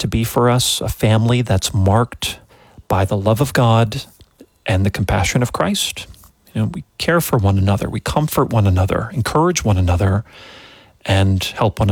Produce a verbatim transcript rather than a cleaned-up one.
to be for us a family that's marked by the love of God and the compassion of Christ. You know, we care for one another, we comfort one another, encourage one another, and help one